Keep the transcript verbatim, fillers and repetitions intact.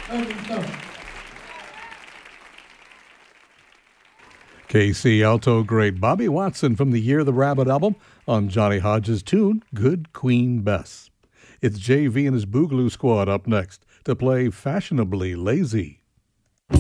Lovely stuff. K C alto great Bobby Watson from the Year the Rabbit album on Johnny Hodges' tune, Good Queen Bess. It's J V and his Boogaloo Squad up next to play Fashionably Lazy.